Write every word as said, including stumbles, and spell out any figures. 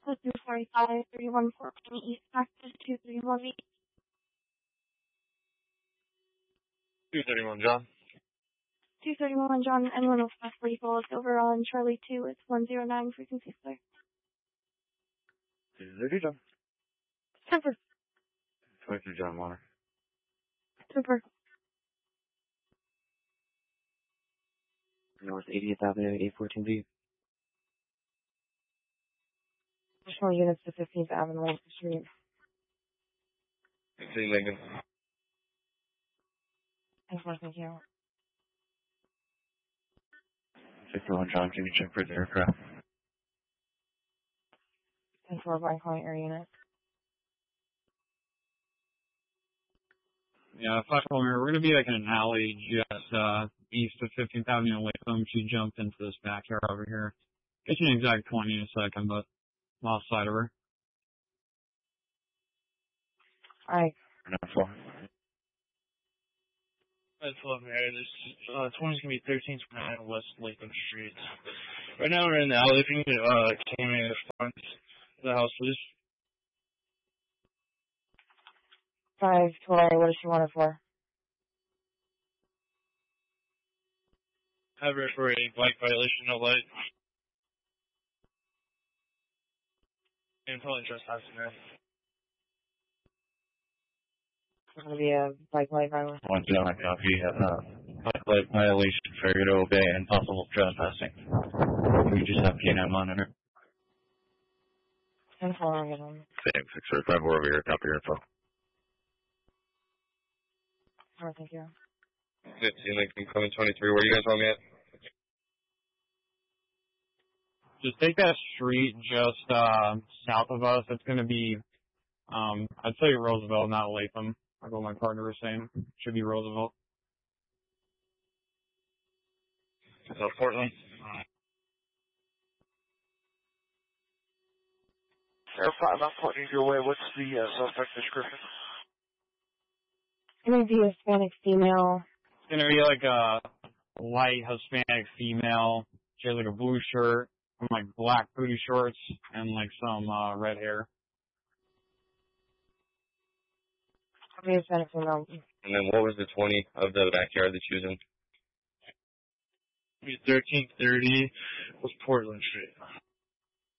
With two forty-five, three one four East Texas, two three one eight. two thirty-one, John. two thirty-one, John, and one oh five forty-four. It's overall on Charlie two. It's one oh nine, frequency clear. two thirty, John. Super. twenty-two, John Warner. Super. North eightieth Avenue, eight fourteen B. Additional units to fifteenth Avenue, Lincoln Street. sixteen Lincoln. Thank you, thank you. fifty-one, John. Can you check for the aircraft? ten four, by calling air unit. Yeah, five We're going to be like in an alley just uh, east of fifteenth Avenue in Latham. She jumped into this backyard over here. Get you an exact twenty in a second, but lost sight of her. Alright. Nine four. That's eleven area. This uh, twenty's gonna be thirteen twenty-nine West Latham Street. Right now we're in the alley. If you can uh, came in the front of the house, please. Five, Tori, what does she want it for? Have her for a bike violation, no light. And probably trespassing there. It's going to be a bike light violation. One John, I copy. Uh, bike light violation, failure to obey, and possible trespassing. We just have K nine monitor. ten four, I'll get on. Same, six thirty-five, we're over here, copy your info. Alright, thank you. fifteen Lincoln, coming twenty-three, where you guys want me at? Just take that street just uh, south of us. It's going to be, um, I'd say Roosevelt, not Latham. Like what my partner was saying. Should be Roosevelt. So Portland. Air five, I'm pointing your way. What's the uh, suspect description? It's going to be a Hispanic female. It's going to be like a light Hispanic female. She has like a blue shirt, and like black booty shorts, and like some uh, red hair. It's going to be a Hispanic female. And then what was the twenty of the backyard that she was in? thirteen thirty was Portland Street.